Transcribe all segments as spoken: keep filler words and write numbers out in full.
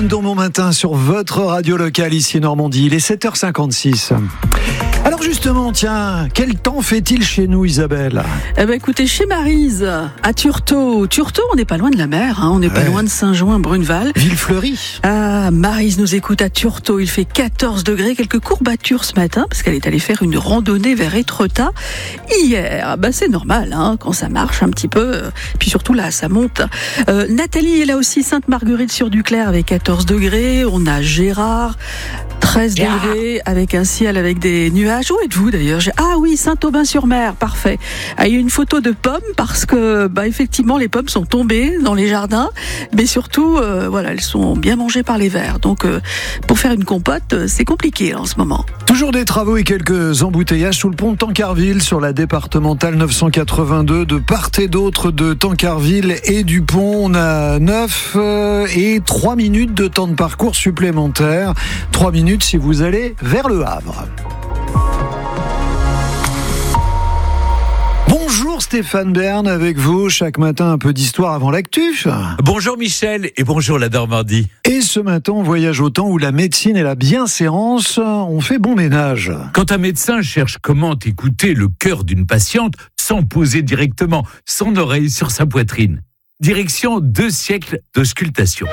Dans mon matin sur votre radio locale ici Normandie, il est sept heures cinquante-six. Alors justement, tiens, quel temps fait-il chez nous, Isabelle ? Eh ben écoutez, chez Maryse, à Turtot. Turtot, on n'est pas loin de la mer, hein, on n'est ouais. pas loin de Saint-Jouin-Bruneval. Villefleurie. Ah, Maryse nous écoute à Turtot, il fait quatorze degrés, quelques courbatures ce matin, parce qu'elle est allée faire une randonnée vers Étretat hier. Ben c'est normal, hein, quand ça marche un petit peu, puis surtout là, ça monte. Euh, Nathalie est là aussi, Sainte-Marguerite-sur-Duclair avec quatorze degrés, on a Gérard, treize degrés, avec un ciel avec des nuages. Où êtes-vous d'ailleurs ? Ah oui, Saint-Aubin-sur-Mer, parfait. Ah, il y a une photo de pommes parce que, bah, effectivement, les pommes sont tombées dans les jardins, mais surtout, euh, voilà, elles sont bien mangées par les vers. Donc, euh, pour faire une compote, euh, c'est compliqué en ce moment. Toujours des travaux et quelques embouteillages sous le pont de Tancarville sur la départementale neuf cent quatre-vingt-deux. De part et d'autre de Tancarville et du pont, on a neuf et trois minutes de temps de parcours supplémentaires. trois minutes si vous allez vers Le Havre. Bonjour Stéphane Bern avec vous, chaque matin un peu d'histoire avant l'actu. Bonjour Michel et bonjour la Normandie. Et ce matin on voyage au temps où la médecine et la bienséance ont fait bon ménage. Quand un médecin cherche comment écouter le cœur d'une patiente sans poser directement son oreille sur sa poitrine. Direction deux siècles d'auscultation.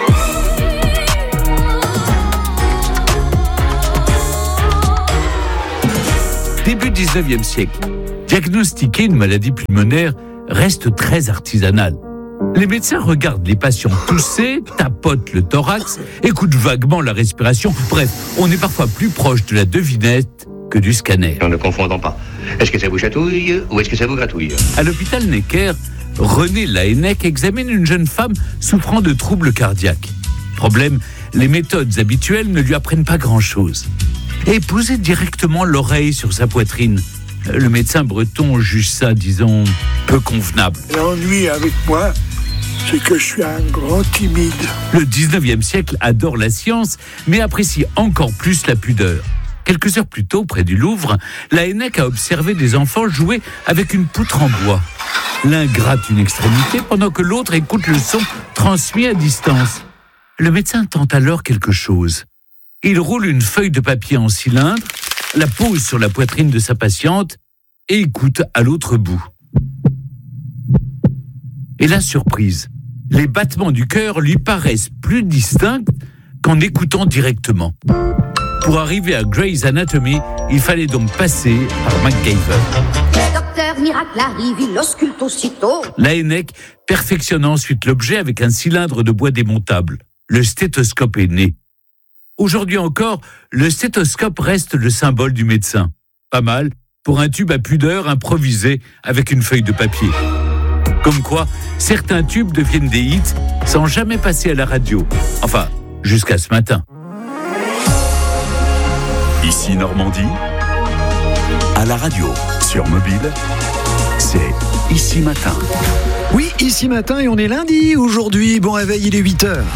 Début dix-neuvième siècle. Diagnostiquer une maladie pulmonaire reste très artisanal. Les médecins regardent les patients tousser, tapotent le thorax, écoutent vaguement la respiration. Bref, on est parfois plus proche de la devinette que du scanner. En ne confondant pas. Est-ce que ça vous chatouille ou est-ce que ça vous gratouille ? À l'hôpital Necker, René Laennec examine une jeune femme souffrant de troubles cardiaques. Problème, les méthodes habituelles ne lui apprennent pas grand-chose. Et poser directement l'oreille sur sa poitrine. Le médecin breton juge ça, disons, peu convenable. L'ennui avec moi, c'est que je suis un grand timide. Le dix-neuvième siècle adore la science, mais apprécie encore plus la pudeur. Quelques heures plus tôt, près du Louvre, Laennec a observé des enfants jouer avec une poutre en bois. L'un gratte une extrémité pendant que l'autre écoute le son transmis à distance. Le médecin tente alors quelque chose. Il roule une feuille de papier en cylindre, la pose sur la poitrine de sa patiente et écoute à l'autre bout. Et la surprise, les battements du cœur lui paraissent plus distincts qu'en écoutant directement. Pour arriver à Grey's Anatomy, il fallait donc passer par MacGyver. Le docteur miracle arrive, il ausculte aussitôt. Laennec perfectionne ensuite l'objet avec un cylindre de bois démontable. Le stéthoscope est né. Aujourd'hui encore, le stéthoscope reste le symbole du médecin. Pas mal pour un tube à pudeur improvisé avec une feuille de papier. Comme quoi, certains tubes deviennent des hits sans jamais passer à la radio. Enfin, jusqu'à ce matin. Ici Normandie, à la radio, sur mobile, c'est Ici Matin. Oui, Ici Matin et on est lundi aujourd'hui. Bon réveil, il est huit heures.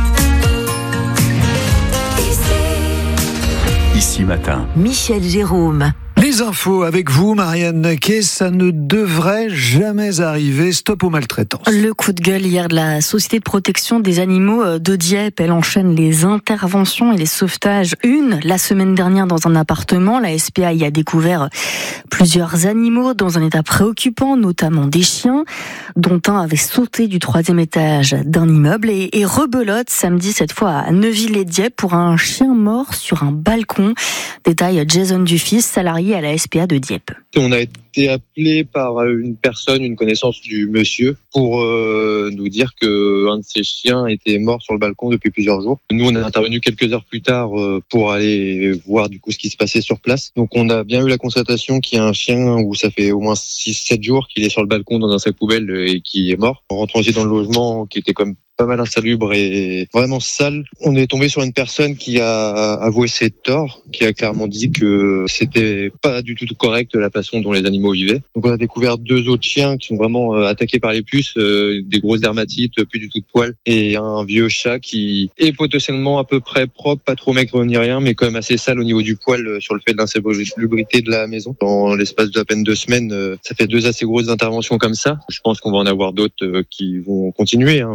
Ici Matin. Michel Jérôme. Les infos avec vous, Marianne Naquet, ça ne devrait jamais arriver. Stop aux maltraitances. Le coup de gueule hier de la Société de protection des animaux de Dieppe. Elle enchaîne les interventions et les sauvetages. Une, la semaine dernière dans un appartement. La S P A y a découvert plusieurs animaux dans un état préoccupant, notamment des chiens, dont un avait sauté du troisième étage d'un immeuble et, et rebelote samedi, cette fois à Neuville-les-Dieppe, pour un chien mort sur un balcon. Détail Jason Dufis, salarié à la S P A de Dieppe. On a été appelé par une personne, une connaissance du monsieur, pour euh, nous dire qu'un de ses chiens était mort sur le balcon depuis plusieurs jours. Nous, on est intervenu quelques heures plus tard euh, pour aller voir du coup ce qui se passait sur place. Donc, on a bien eu la constatation qu'il y a un chien où ça fait au moins six sept jours qu'il est sur le balcon dans un sac poubelle et qui est mort. En rentrant aussi dans le logement, qui était comme pas mal insalubre et vraiment sale, on est tombé sur une personne qui a avoué ses torts, qui a clairement dit que c'était pas du tout correct la façon dont les animaux vivaient. Donc on a découvert deux autres chiens qui sont vraiment euh, attaqués par les puces, euh, des grosses dermatites, plus du tout de poils, et un vieux chat qui est potentiellement à peu près propre, pas trop maigre ni rien, mais quand même assez sale au niveau du poil euh, sur le fait de l'insalubrité de la maison. Dans l'espace d'à peine deux semaines, euh, ça fait deux assez grosses interventions comme ça. Je pense qu'on va en avoir d'autres euh, qui vont continuer, hein, mais malheureusement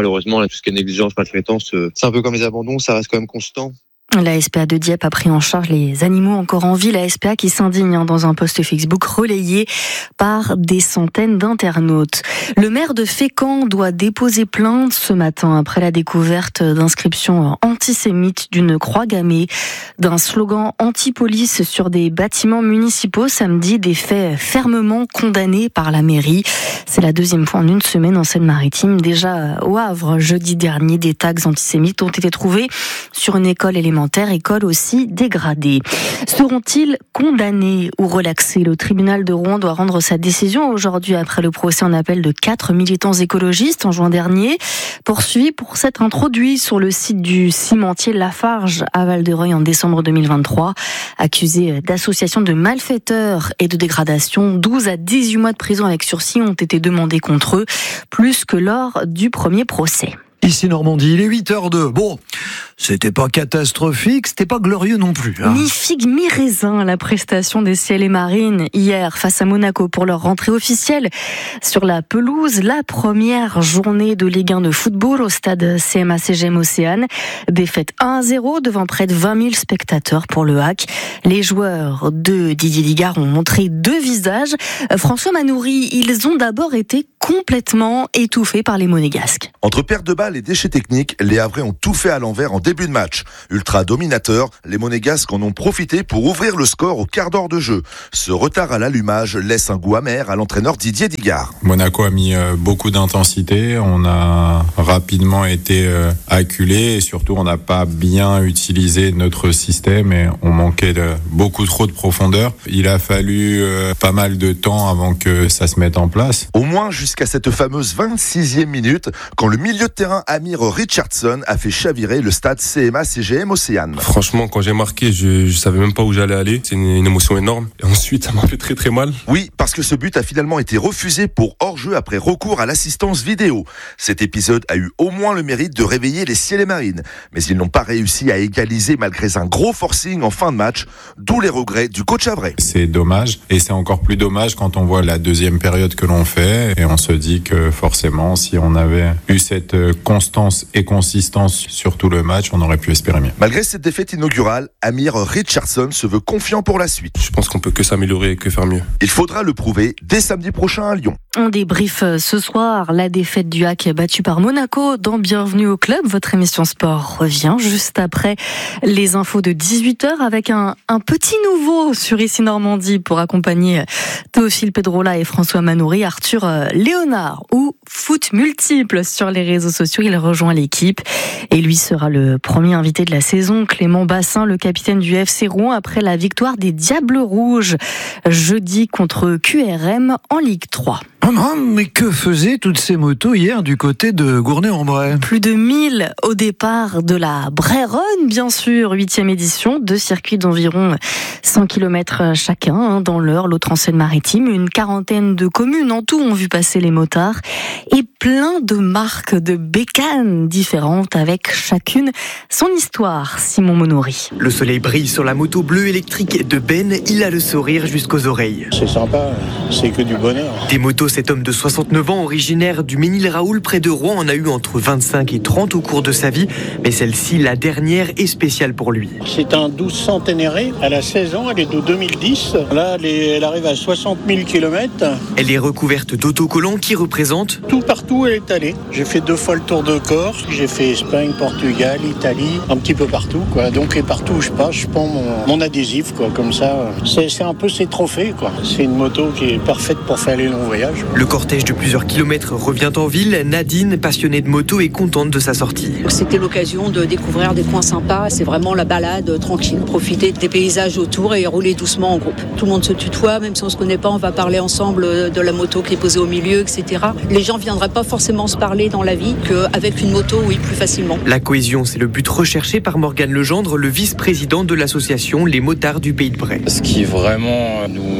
malheureusement, tout ce qui est négligence, maltraitance, c'est un peu comme les abandons, ça reste quand même constant. La S P A de Dieppe a pris en charge les animaux encore en vie. La S P A qui s'indigne dans un post Facebook relayé par des centaines d'internautes. Le maire de Fécamp doit déposer plainte ce matin après la découverte d'inscriptions antisémites d'une croix gammée, d'un slogan anti-police sur des bâtiments municipaux samedi, des faits fermement condamnés par la mairie. C'est la deuxième fois en une semaine en Seine-Maritime. Déjà au Havre, jeudi dernier, des tags antisémites ont été trouvés sur une école élémentaire. École aussi dégradée. Seront-ils condamnés ou relaxés ? Le tribunal de Rouen doit rendre sa décision aujourd'hui après le procès en appel de quatre militants écologistes en juin dernier, poursuivis pour s'être introduits sur le site du cimentier Lafarge à Val-de-Reuil en décembre deux mille vingt-trois. Accusés d'association de malfaiteurs et de dégradation, douze à dix-huit mois de prison avec sursis ont été demandés contre eux, plus que lors du premier procès. Ici Normandie, il est huit heures deux. Bon, c'était pas catastrophique, c'était pas glorieux non plus. Hein. Ni figue, mi raisin, la prestation des Ciel et Marines hier face à Monaco pour leur rentrée officielle sur la pelouse. La première journée de Ligue un de football au stade C M A C G M Océane. Défaite un à zéro devant près de vingt mille spectateurs pour le H A C. Les joueurs de Didier Ligard ont montré deux visages. François Manoury, ils ont d'abord été complètement étouffés par les Monégasques. Entre perte de balles et déchets techniques, les Havrais ont tout fait à l'envers en début de match. Ultra dominateurs, les Monégasques en ont profité pour ouvrir le score au quart d'heure de jeu. Ce retard à l'allumage laisse un goût amer à l'entraîneur Didier Digard. Monaco a mis beaucoup d'intensité, on a rapidement été acculé et surtout on n'a pas bien utilisé notre système et on manquait de beaucoup trop de profondeur. Il a fallu pas mal de temps avant que ça se mette en place. Au moins jusqu'à cette fameuse vingt-sixième minute, quand le milieu de terrain Amir Richardson a fait chavirer le stade C M A C G M Océane. Franchement, quand j'ai marqué, je, je savais même pas où j'allais aller. C'est une, une émotion énorme. Et ensuite, ça m'a fait très très mal. Oui, parce que ce but a finalement été refusé pour hors-jeu après recours à l'assistance vidéo. Cet épisode a eu au moins le mérite de réveiller les Ciel et Marines. Mais ils n'ont pas réussi à égaliser malgré un gros forcing en fin de match, d'où les regrets du coach havrais. C'est dommage. Et c'est encore plus dommage quand on voit la deuxième période que l'on fait. Et on se dit que forcément, si on avait eu cette constance et consistance sur tout le match, on aurait pu espérer mieux. Malgré cette défaite inaugurale, Amir Richardson se veut confiant pour la suite. Je pense qu'on peut que s'améliorer et que faire mieux. Il faudra le prouver dès samedi prochain à Lyon. On débriefe ce soir la défaite du H A C battue par Monaco dans Bienvenue au Club. Votre émission sport revient juste après les infos de dix-huit heures avec un, un petit nouveau sur Ici Normandie pour accompagner Théophile Pedrola et François Manoury. Arthur Léonard ou foot multiple sur les réseaux sociaux. Il rejoint l'équipe et lui sera le premier invité de la saison. Clément Bassin, le capitaine du F C Rouen après la victoire des Diables Rouges jeudi contre Q R M en Ligue trois. Oh non, mais que faisaient toutes ces motos hier du côté de Gournay-en-Bray ? Plus de mille au départ de la Bray Run, bien sûr, huitième édition, deux circuits d'environ cent kilomètres chacun, hein, dans l'Eure, l'autre en Seine-Maritime. Une quarantaine de communes en tout ont vu passer les motards et plein de marques de bécanes différentes avec chacune son histoire. Simon Monori. Le soleil brille sur la moto bleue électrique de Ben, il a le sourire jusqu'aux oreilles. C'est sympa, c'est que du bonheur. Des motos, cet homme de soixante-neuf ans, originaire du Ménil-Raoul près de Rouen, en a eu entre vingt-cinq et trente au cours de sa vie, mais celle-ci, la dernière, est spéciale pour lui. C'est un douze centénaire, elle a seize ans, elle est de deux mille dix, là elle, est, elle arrive à soixante mille kilomètres. Elle est recouverte d'autocollants qui représentent... Tout partout elle est allée. J'ai fait deux fois le tour de Corse, j'ai fait Espagne, Portugal, Italie, un petit peu partout, quoi. Donc et partout où je passe, je prends mon, mon adhésif, quoi, comme ça. C'est, c'est un peu ses trophées, quoi. C'est une moto qui est parfaite pour faire les longs voyages. Le cortège de plusieurs kilomètres revient en ville. Nadine, passionnée de moto, est contente de sa sortie. C'était l'occasion de découvrir des coins sympas. C'est vraiment la balade tranquille, profiter des paysages autour et rouler doucement en groupe. Tout le monde se tutoie, même si on se connaît pas, on va parler ensemble de la moto qui est posée au milieu, et cetera. Les gens viendraient pas forcément se parler dans la vie qu'avec une moto, oui, plus facilement. La cohésion, c'est le but recherché par Morgane Legendre, le vice-président de l'association Les Motards du Pays de Bray. Ce qui vraiment nous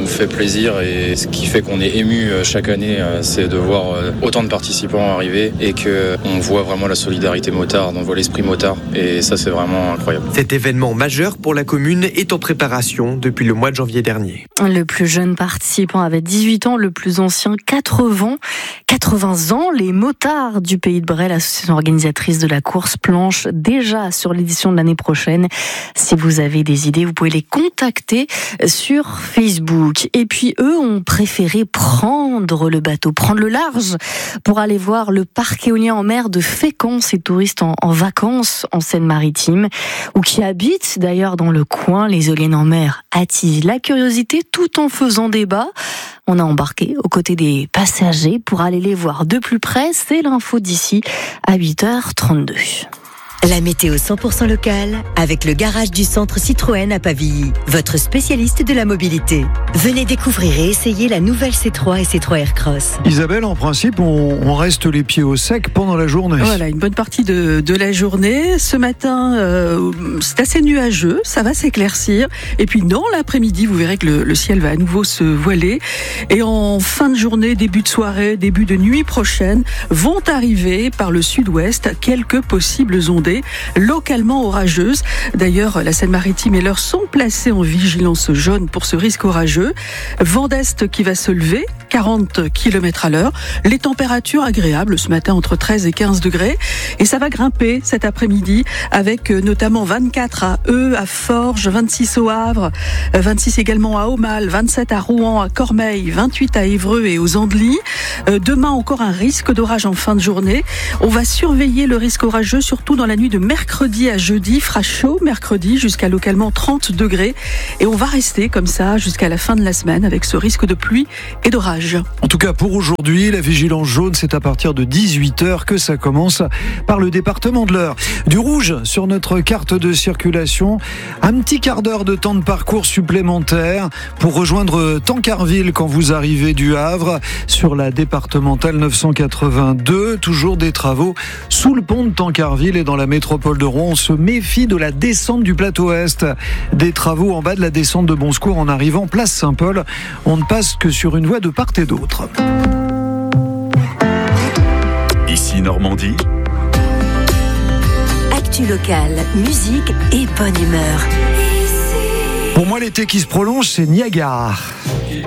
fait plaisir et ce qui fait qu'on est ému chaque année, c'est de voir autant de participants arriver et qu'on voit vraiment la solidarité motard, on voit l'esprit motard et ça c'est vraiment incroyable. Cet événement majeur pour la commune est en préparation depuis le mois de janvier dernier. Le plus jeune participant avait dix-huit ans, le plus ancien quatre-vingts. quatre-vingts ans, les motards du Pays de Bray, l'association organisatrice de la course, planche déjà sur l'édition de l'année prochaine. Si vous avez des idées, vous pouvez les contacter sur Facebook. Et puis eux ont préféré prendre le bateau, prendre le large pour aller voir le parc éolien en mer de Fécamp, ces touristes en, en vacances en Seine-Maritime, ou qui habitent d'ailleurs dans le coin. Les éoliennes en mer attisent la curiosité tout en faisant débat. On a embarqué aux côtés des passagers pour aller les voir de plus près. C'est l'info d'ici à huit heures trente-deux. La météo cent pour cent locale avec le garage du centre Citroën à Pavilly, votre spécialiste de la mobilité. Venez découvrir et essayer la nouvelle C trois et C trois Aircross. Isabelle, en principe, on, on reste les pieds au sec pendant la journée. Voilà, une bonne partie de, de la journée. Ce matin, euh, c'est assez nuageux, ça va s'éclaircir. Et puis dans l'après-midi, vous verrez que le, le ciel va à nouveau se voiler. Et en fin de journée, début de soirée, début de nuit prochaine, vont arriver par le sud-ouest quelques possibles ondées localement orageuses. D'ailleurs, la Seine-Maritime et l'Eure sont placés en vigilance jaune pour ce risque orageux. Vent d'est qui va se lever, quarante kilomètres à l'heure. Les températures agréables ce matin entre treize et quinze degrés. Et ça va grimper cet après-midi avec notamment vingt-quatre à Eu, à Forges, vingt-six au Havre, vingt-six également à Aumale, vingt-sept à Rouen, à Cormeilles, vingt-huit à Évreux et aux Andelys. Demain encore un risque d'orage en fin de journée. On va surveiller le risque orageux surtout dans la nuit de mercredi à jeudi. Il fera chaud mercredi jusqu'à localement trente degrés. Et on va rester comme ça jusqu'à la fin de la semaine avec ce risque de pluie et d'orage. En tout cas, pour aujourd'hui, la vigilance jaune, c'est à partir de dix-huit heures que ça commence par le département de l'Eure. Du rouge sur notre carte de circulation. Un petit quart d'heure de temps de parcours supplémentaire pour rejoindre Tancarville quand vous arrivez du Havre sur la départementale neuf cent quatre-vingt-deux. Toujours des travaux sous le pont de Tancarville et dans la métropole de Rouen. On se méfie de la descente du plateau Est. Des travaux en bas de la descente de Bonsecours en arrivant place Saint-Paul. On ne passe que sur une voie de part et d'autre. Ici Normandie. Actu locale, musique et bonne humeur. Pour moi, l'été qui se prolonge, c'est Niagara.